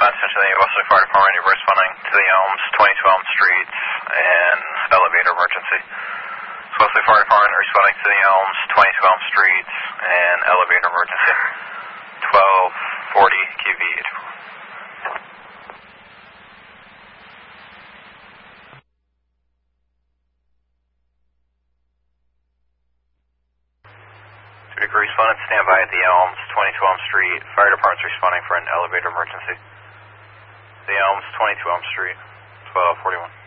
attention to the Wesley Fire Department. You're responding to the Elms, 22 Elm Street, and elevator emergency. Wesley Fire Department responding to the Elms, 22 Elm Street, and elevator emergency. 1240 QV. Respondent, stand by at the Elms, 22 Elm Street. Fire Department's responding for an elevator emergency. The Elms, 22 Elm Street, 1241.